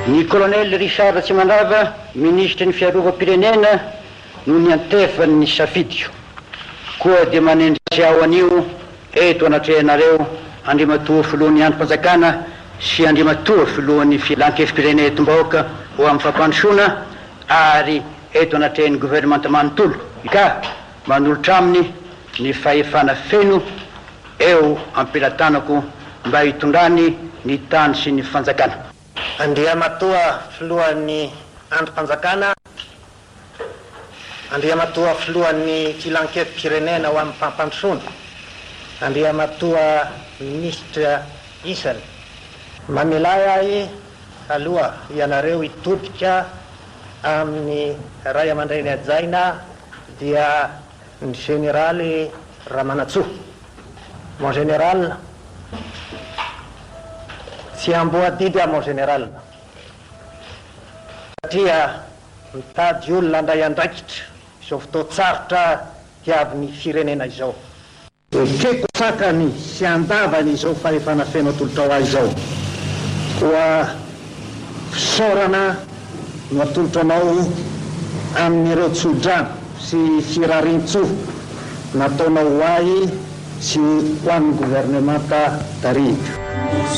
Ny colonel Richard Tsimandrava, ministre ny fiarovam-pirenena, no ny antefany ny safidio. Koa dia manendry aho anio eto anatrehanareo andrimatoa filohan'ny androm-panjakana sy andrimatoa filohan'ny filan-kefim-pirenena etom-bahoaka ho amin'ny fampandrosoana ary eto anatrehan'ny gouvernementa manontolo ka manolotra aminy ny fahefana feno eo ampilatanako mba hitondrany ny tany sy ny fanjakana. Andriamatoa filohan'ny androm-panjakana, andriamatoa filohan'ny filan-kefim-pirenena ho amin'ny fampandrosoana, andriamatoa ministra isany, mamelay ahy aloha ianareo hitodika amin'ny ray aman-dreny ajaina dia ny generaly Ramanatsoa. Mon général, tsy amboadidy aho mon général, satria mitady olona andray andraikitra izao fotoan-tsarotra tiavin'ny firenena izao. Ekeko sakany sy andavany izao fahefana feno atolotra ho ahy izao. Koa fisaorana no atolotranao amin'ireo tsodrano sy firarintsoa nataonao ho ahy sy ho an'ny gouvernementa tarihy.